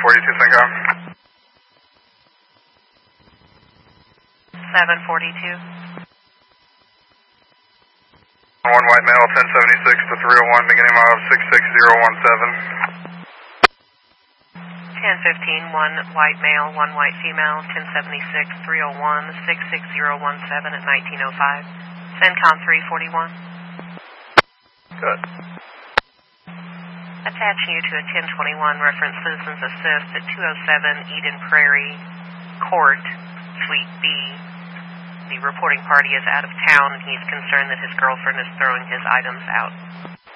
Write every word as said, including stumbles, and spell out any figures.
forty-two, Syncom. seven forty-two. One white male, ten seventy-six to three oh one, beginning mile six six zero one seven. ten fifteen, one white male, one white female, ten seventy-six, three oh one, six six zero one seven at nineteen oh five. CENTCOM three forty-one. Good. Attaching you to a ten twenty-one, reference Citizens Assist at two oh seven Eden Prairie Court, Suite B. The reporting party is out of town and he's concerned that his girlfriend is throwing his items out.